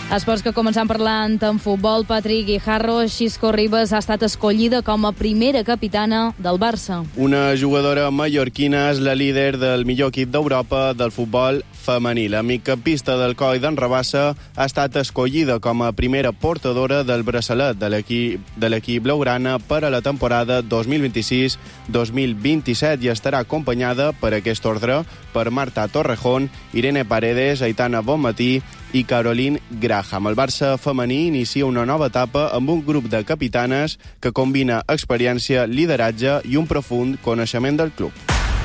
Esports que començant parlant en futbol, Patrick Guijarro, Xisco Ribas ha estat escollida com a primera capitana del Barça. Una jugadora mallorquina és la líder del millor equip d'Europa del futbol femení. La migcampista del Coi d'en Rabassa ha estat escollida com a primera portadora del braçalet de l'equip blaugrana per a la temporada 2026-2027 i estarà acompanyada per aquest ordre per Marta Torrejón, Irene Paredes, Aitana Bonmatí i Caroline Graham. El Barça femení inicia una nova etapa amb un grup de capitanes que combina experiència, lideratge i un profund coneixement del club.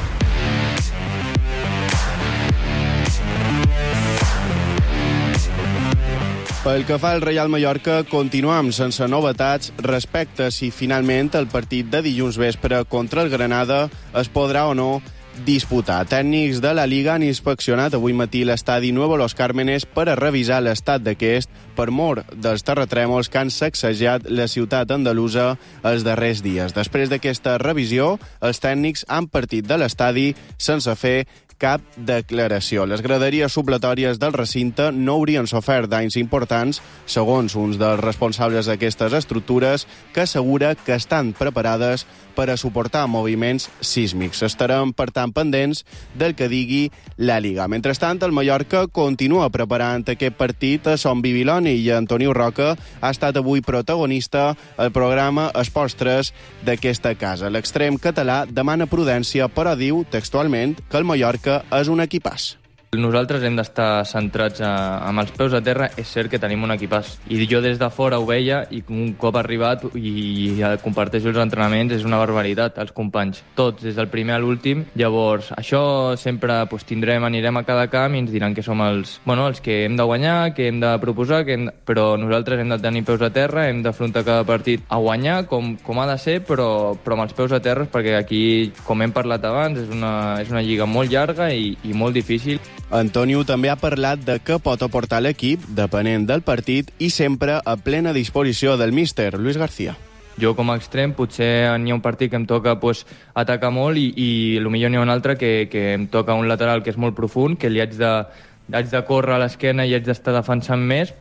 Pel que fa al Real Mallorca, continuem sense novetats respecte a si finalment el partit de dilluns vespre contra el Granada es podrà o no disputar. Tècnics de la Liga han inspeccionat avui matí l'estadi Nuevo Los Cármenes per a revisar l'estat d'aquest per mor dels terratrèmols que han sacsejat la ciutat andalusa els darrers dies. Després d'aquesta revisió, els tècnics han partit de l'estadi sense fer cap declaració. Les graderies supletòries del recinte no haurien sofert danys importants, segons uns dels responsables d'aquestes estructures, que assegura que estan preparades per a suportar moviments sísmics. Estarem, per tant, pendents del que digui la Liga. Mentrestant, el Mallorca continua preparant aquest partit a Son Bibiloni i Antoniu Roca ha estat avui protagonista al programa Esports 3 d'aquesta casa. L'extrem català demana prudència, però diu textualment que el Mallorca és un equipàs. Nosaltres hem d'estar centrats amb els peus a terra. És cert que tenim un equipàs. I jo des de fora ho veia i un cop arribat i comparteixo els entrenaments és una barbaritat, els companys. Tots, des del primer a l'últim. Llavors, això sempre anirem a cada camp i ens diran que som els que hem de guanyar, que hem de proposar, però nosaltres hem de tenir peus a terra, hem d'afrontar cada partit a guanyar, com ha de ser, però amb els peus a terra, perquè aquí, com hem parlat abans, és una lliga molt llarga i molt difícil. Antonio també ha parlat de què pot aportar l'equip, depenent del partit, i sempre a plena disposició del míster, Luis García. Jo com a extrem potser n'hi ha un partit que em toca atacar molt i potser n'hi ha un altre que em toca un lateral que és molt profund, que li haig de córrer a l'esquena i haig d'estar defensant més,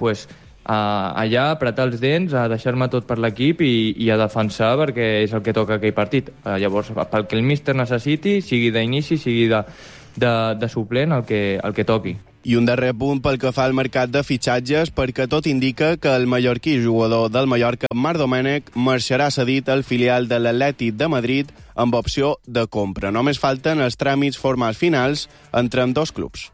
allà apretar els dents, a deixar-me tot per l'equip i a defensar perquè és el que toca aquell partit. Llavors, pel que el míster necessiti, sigui d'inici, sigui de suplent, el que toqui. I un darrer punt pel que fa al mercat de fitxatges, perquè tot indica que el mallorquí jugador del Mallorca, Marc Domènech, marxarà cedit al filial de l'Atlètic de Madrid amb opció de compra. Només falten els tràmits formals finals entre ambdós clubs.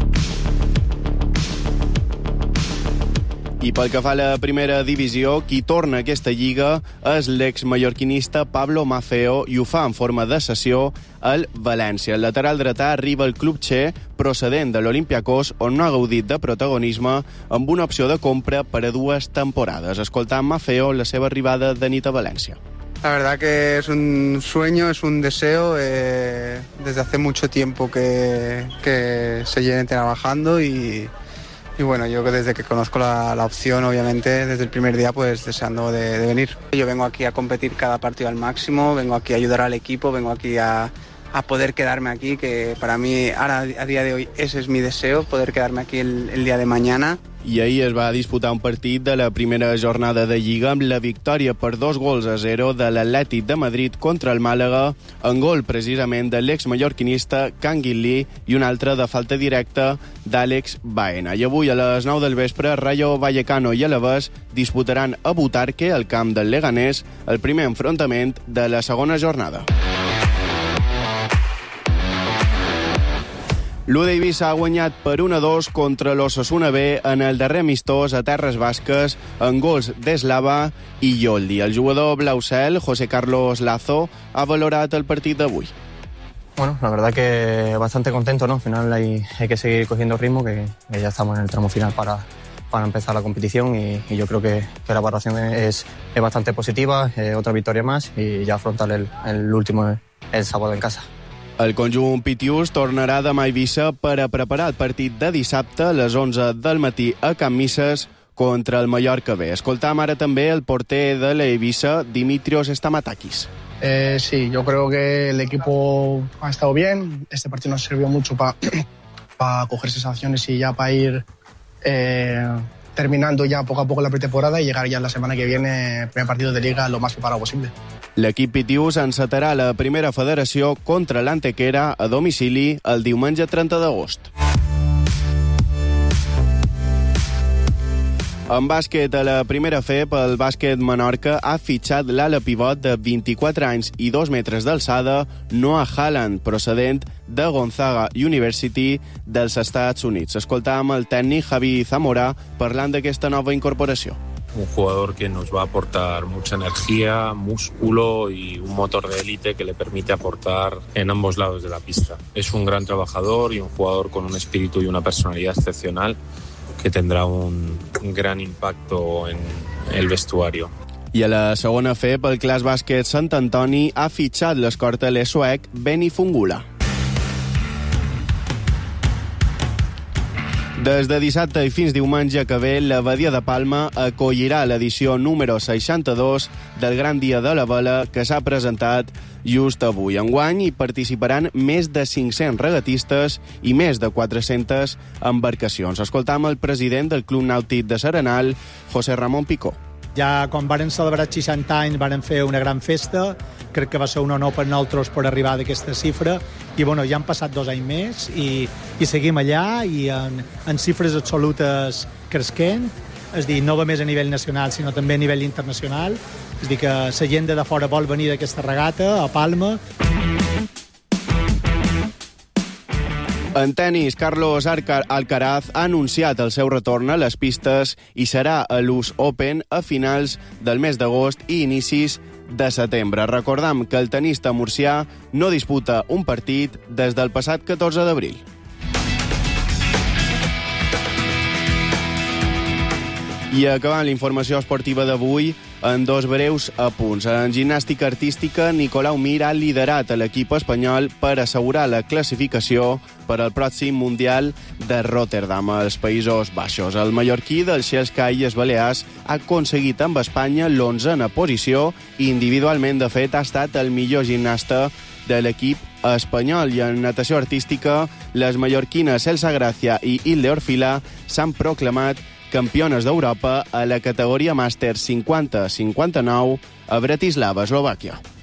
I pel que fa a la primera divisió, qui torna a aquesta lliga és l'ex-mallorquinista Pablo Maffeo i ho fa en forma de cessió al València. El lateral dretà arriba al club txec procedent de l'Olympiacos, on no ha gaudit de protagonisme, amb una opció de compra per a 2 temporades. Escoltant Maffeo la seva arribada de nit a València. La verdad que es un sueño, es un deseo. Desde hace mucho tiempo que se llene trabajando y bueno, yo desde que conozco la opción, obviamente, desde el primer día, pues deseando de venir. Yo vengo aquí a competir cada partido al máximo, vengo aquí a ayudar al equipo, vengo aquí a poder quedarme aquí, que para mí, ahora, a día de hoy, ese es mi deseo, poder quedarme aquí el día de mañana. I ahir es va disputar un partit de la primera jornada de Lliga amb la victòria per 2-0 de l'Atlètic de Madrid contra el Màlaga, en gol precisament de l'ex-mallorquinista Can Guilí i un altre de falta directa d'Àlex Baena. I avui a les 9 del vespre, Rayo Vallecano i Alavés disputaran a Butarque, al camp del Leganés, el primer enfrontament de la segona jornada. L'Uda Eivissa ha guanyat per 1-2 contra l'Osasuna B en el darrer amistós a Terres Basques en gols d'Eslava i Yoldi. El jugador blaucel, José Carlos Lazo, ha valorat el partit d'avui. Bueno, la verdad que bastante contento, ¿no? Al final hay que seguir cogiendo ritmo, que ya estamos en el tramo final para empezar la competición y yo creo que la valoración es bastante positiva, otra victoria más y ya afrontar el último el sábado en casa. El conjunt pitiús tornarà demà a Eivissa per a preparar el partit de dissabte a les 11 del matí a Can Misses contra el Mallorca B. Escoltam ara també el porter de l'Eivissa, Dimitrios Stamatakis. Sí, yo creo que el equipo ha estado bien. Este partido nos sirvió mucho para coger sensaciones y ya para ir terminando ya poco a poco la pretemporada y llegar ya la semana que viene, primer partido de Liga, lo más preparado posible. L'equip pitius encetarà la primera federació contra l'Antequera a domicili el diumenge 30 d'agost. En bàsquet, a la primera FEP, el Bàsquet Menorca ha fitxat l'ala pivot de 24 anys i 2 metres d'alçada, Noah Haaland, procedent de Gonzaga University dels Estats Units. Escoltàvem el tècnic Javi Zamora parlant d'aquesta nova incorporació. Un jugador que nos va a aportar mucha energía, músculo y un motor de élite que le permite aportar en ambos lados de la pista. Es un gran trabajador y un jugador con un espíritu y una personalidad excepcional que tendrá un gran impacto en el vestuario. I a la segona FEP, el Clas Bàsquet Sant Antoni ha fitxat l'escorteler suec Benny Fungula. Des de dissabte i fins diumenge que ve, la Badia de Palma acollirà l'edició número 62 del Gran Dia de la Vela que s'ha presentat just avui. Enguany hi participaran més de 500 regatistes i més de 400 embarcacions. Escoltam el president del Club Nàutic de Serenal, José Ramón Picó. Ja quan varen celebrar 60 anys varen fer una gran festa, crec que va ser un honor per nosaltres per arribar a aquesta xifra i bueno, ja han passat 2 anys més i seguim allà i en xifres absolutes cresquent, és a dir, no només a nivell nacional sinó també a nivell internacional, és a dir que la gent de fora vol venir d'aquesta regata a Palma. En tenis, Carlos Alcaraz ha anunciat el seu retorn a les pistes i serà a l'US Open a finals del mes d'agost i inicis de setembre. Recordam que el tenista murcià no disputa un partit des del passat 14 d'abril. I acabant la informació esportiva d'avui, en 2 breus apunts. En gimnàstica artística, Nicolau Mir ha liderat a l'equip espanyol per assegurar la classificació per al pròxim Mundial de Rotterdam, als Països Baixos. El mallorquí dels Sky i els Balears ha aconseguit amb Espanya l'11a posició i individualment, de fet, ha estat el millor gimnasta de l'equip espanyol. I en natació artística, les mallorquines Elsa Gràcia i Hilde Orfila s'han proclamat campiones d'Europa a la categoria màster 50-59 a Bratislava, Eslovàquia.